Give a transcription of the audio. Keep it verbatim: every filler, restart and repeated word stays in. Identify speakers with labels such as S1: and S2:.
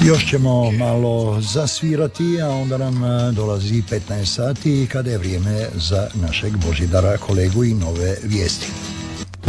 S1: Još ćemo malo zasvirati, a onda nam dolazi petnaest sati kada je vrijeme za našeg Božidara kolegu i nove vijesti.